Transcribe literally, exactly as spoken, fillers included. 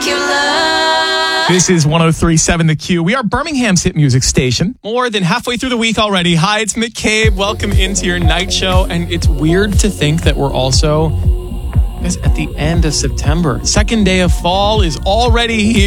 This is one oh three point seven The Q. We are Birmingham's hit music station. More than halfway through the week already. Hi, it's McCabe. Welcome into your night show. And it's weird to think that we're also, I guess, at the end of September. Second day of fall is already here.